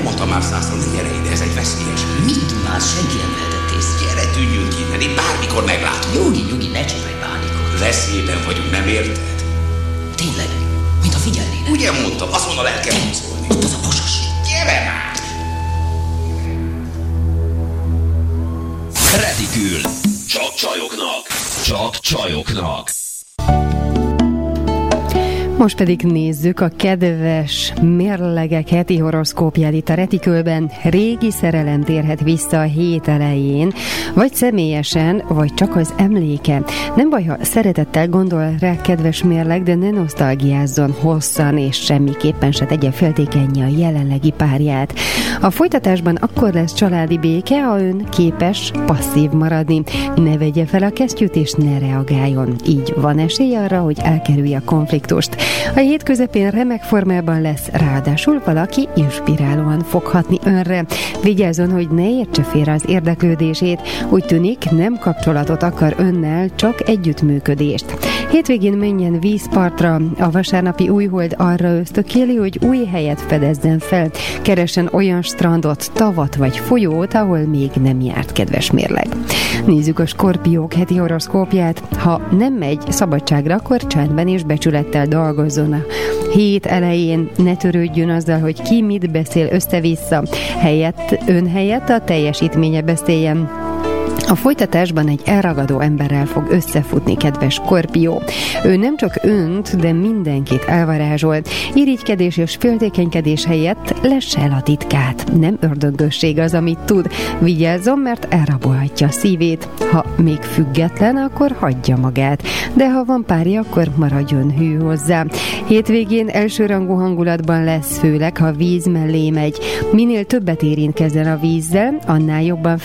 Mondtam már százszor, ne gyere ide, ez egy veszélyes. Mit tudnálsz, senki nem vehetett észre. Gyere, tűnjünk innen, én bármikor meglátom. Nyugi, ne csinálj pánikot. Veszélyben vagyunk, nem érted? Tényleg, mintha figyelnének. Ugye mondtam, azonnal el kell szólni. Ott az a pasas. Gyere már! Retikül. Csak csajoknak. Csak csajoknak. Most pedig nézzük a kedves mérlegek heti horoszkópját itt a Retikülben. Régi szerelem térhet vissza a hét elején, vagy személyesen, vagy csak az emléke. Nem baj, ha szeretettel gondol rá, kedves mérleg, de ne nosztalgiázzon hosszan, és semmiképpen se tegye féltékennyé a jelenlegi párját. A folytatásban akkor lesz családi béke, ha ön képes passzív maradni. Ne vegye fel a kesztyűt, és ne reagáljon. Így van esély arra, hogy elkerülje a konfliktust. A hét közepén remek formában lesz, ráadásul valaki inspirálóan fog hatni önre. Vigyázzon, hogy ne értse félre az érdeklődését. Úgy tűnik, nem kapcsolatot akar önnel, csak együttműködést. Hétvégén menjen vízpartra. A vasárnapi újhold arra ösztökéli, hogy új helyet fedezzen fel. Keressen olyan strandot, tavat vagy folyót, ahol még nem járt, kedves mérleg. Nézzük a Skorpiók heti horoszkópját. Ha nem megy szabadságra, akkor csendben és becsülettel dolgozzon a hét elején. Ne törődjön azzal, hogy ki mit beszél össze-vissza. Ön helyett a teljesítménye beszéljen. A folytatásban egy elragadó emberrel fog összefutni, kedves Skorpió. Ő nem csak önt, de mindenkit elvarázsol. Irigykedés és féltékenykedés helyett lesse el a titkát. Nem ördögösség az, amit tud. Vigyázzon, mert elrabolhatja a szívét. Ha még független, akkor hagyja magát. De ha van párja, akkor maradjon hű hozzá. Hétvégén elsőrangú hangulatban lesz, főleg, ha víz mellé megy. Minél többet érintkezzen a vízzel, annál jobban